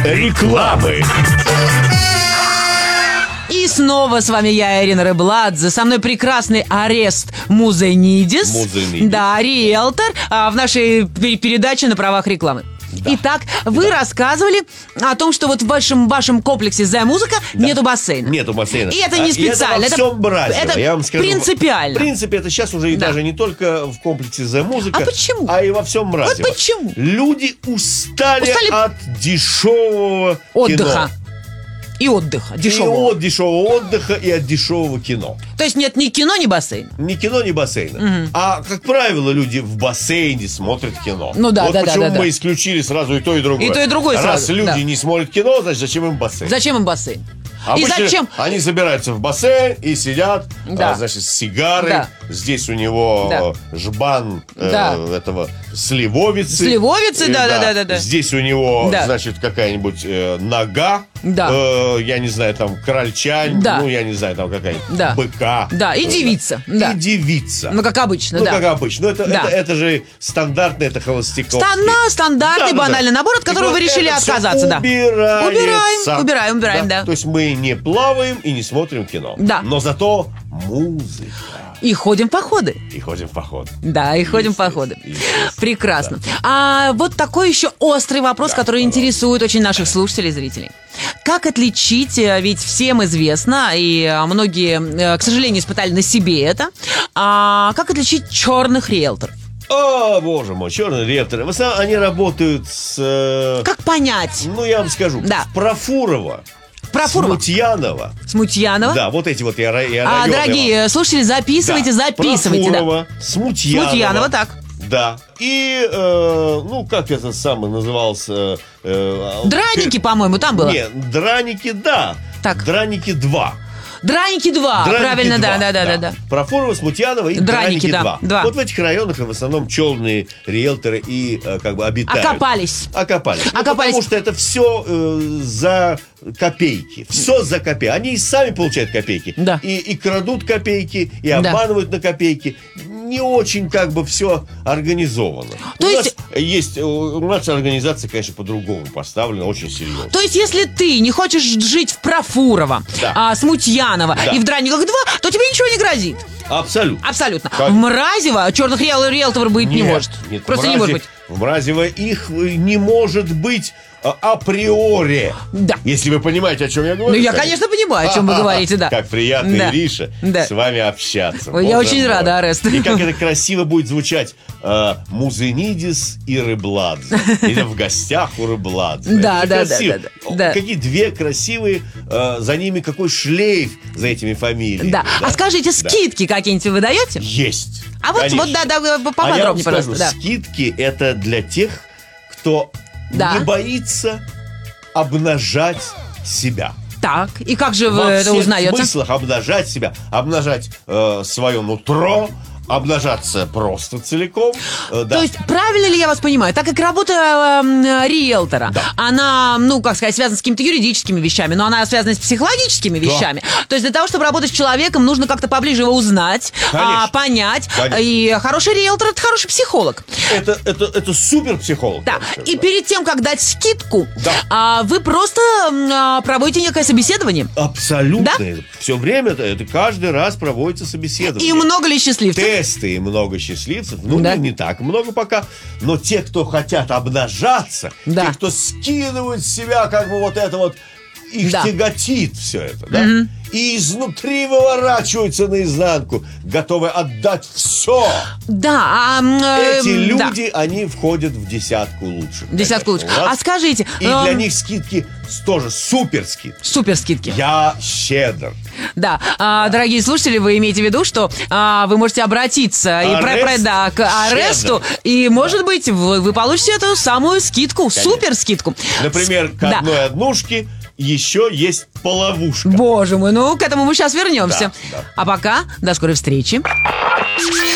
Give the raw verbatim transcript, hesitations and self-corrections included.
рекламы. И снова с вами я, Ирина Рыбладзе. Со мной прекрасный Орест Музенидис. Музенидис. Да, риэлтор а, в нашей пер- передаче на правах рекламы. Да. Итак, вы Да. рассказывали о том, что вот в вашем, вашем комплексе «Зэ Музыка» Да. нету бассейна. Нету бассейна. И это не специально. И это во всем Бразилии. это Я вам скажу, принципиально. В принципе, это сейчас уже и Да. даже не только в комплексе «Зэ Музыка», А почему? а и во всем Бразилии. Вот почему? Люди устали, Устали от дешевого Отдыха. кино. И отдыха, И дешевого. от дешевого отдыха, и от дешевого кино. То есть нет ни кино, ни бассейна. Ни кино, ни бассейна. А, как правило, люди в бассейне смотрят кино. Ну да, вот да, да, почему да, да. мы исключили сразу и то, и другое. И то, и другое Раз сразу, люди да. не смотрят кино, значит, зачем им бассейн? Зачем им бассейн? Обычно И зачем? они собираются в бассейн и сидят, Да. а, значит, с сигарой. Да. Здесь у него Да. э, жбан э, Да. этого сливовицы. Сливовицы, Э, да, да, да, да, да. Здесь у него, Да. значит, какая-нибудь э, нога. Да. Э, я не знаю, там, крольчань. Да. Ну, я не знаю, там, какая-нибудь Да. быка. Да, и Э, девица, да. И девица. Ну, как обычно, Ну, да. как обычно. Ну, это, Да. это, это же стандартный, это холостяковский. Стана- стандартный Да, да, да. банальный набор, от И которого вот вы решили это всё отказаться, да. убирается. Убираем, убираем, убираем, да. То есть мы не плаваем и не смотрим кино. Да. Но зато музыка. И ходим в походы. И ходим в поход. Да, и ходим в Естественно, походы. естественно. Прекрасно. А вот такой еще острый вопрос, Да, который пожалуйста. интересует очень наших слушателей и зрителей. Как отличить, э, ведь всем известно, и э, многие, э, к сожалению, испытали на себе это, а, как отличить черных риэлторов? О, боже мой, черные риэлторы. В основном они работают с... э, Как понять? Ну, я вам скажу. Да. Профурова. Профурова. Смутьянова. Смутьянова? Да, вот эти вот я, ра- я А, районы дорогие слушатели, записывайте, Да. записывайте. Да. Профурова, Смутьянова. Смутьянова, так. Да. И, э, ну, как это самый назывался? Э, Драники, пер- по-моему, там было. Нет, Драники, да. Так. Драники два. Драники два, Драники правильно, два, да, да, да, да, да. Профурова, Смутьянова и Драники, Драники да, два. два. Вот в этих районах в основном челные риэлторы и э, как бы обитают. Окопались. Окопались. Ну, Окопались. потому что это все э, за копейки. Все за копейки. Они и сами получают копейки. Да. И, и крадут копейки, и Да. обманывают на копейки. Не очень как бы все организовано. То у есть- нас есть... У нас организация, конечно, по-другому поставлена, очень серьезно. То есть, если ты не хочешь жить в Профурова, Да. а, Смутьянова Да. и в Драниках два, то тебе ничего не грозит. Абсолютно. Абсолютно. Как- В Мразево черных риэл- риэлторов быть не Нет, может. нет, Просто в не может Мразе- быть. В Мразево их э, не может быть а, априори. Да. Если вы понимаете, о чем я говорю. Ну, я, конечно, понимаю, о чем вы говорите, да. Как приятно, Да. Ириша, Да. с вами общаться. Ой, я Боже очень мой. рада, Орест. И как это красиво будет звучать. э, Музенидис и Рыбладзе. Или в гостях у Рыбладзе. Да, Это же да, красиво. да, да, да. Какие две красивые, э, за ними какой шлейф за этими фамилиями. Да. А скажите, Да. скидки какие-нибудь вы даете? Есть. А вот, Конечно. вот да, да, А я вам поподробнее, скажу, пожалуйста. Да. скидки это для тех, кто Да. не боится обнажать себя. Так, и как же вы Во это всех узнаете? смыслах обнажать себя, обнажать э, свое нутро, обнажаться просто целиком. э, да. То есть, правильно ли я вас понимаю, так как работа э, риэлтора, Да. она, ну, как сказать, связана с какими-то юридическими вещами, но она связана с психологическими вещами. То есть, для того, чтобы работать с человеком, нужно как-то поближе его узнать, Конечно. а, понять. Конечно. И хороший риэлтор – это хороший психолог. это, это, это супер психолог. Да. я вам скажу, И да. перед тем, как дать скидку, Да. а, вы просто м, а, проводите некое собеседование. Абсолютно. Все время это, это каждый раз проводится собеседование. И много ли счастливцев? Тесты и много счастливцев. Ну, Да. не, не так много пока. Но те, кто хотят обнажаться, Да. те, кто скидывают с себя как бы вот это вот, их Да. тяготит все это, да? И изнутри выворачиваются наизнанку, готовы отдать все. Да. А, м, э, Эти да. люди, они входят в десятку лучших. Десятку конечно, лучше. у нас. А скажите, И эм, для них скидки тоже супер скидки. супер скидки. Я щедр. Да, а, дорогие слушатели, вы имеете в виду, что а, вы можете обратиться и про, Арест про- да, к аресту, щедр. и, может быть, вы, вы получите эту самую скидку, супер скидку. Например, к Да. одной однушке еще есть половушка. Боже мой, ну к этому мы сейчас вернемся. Да, да. А пока, до скорой встречи.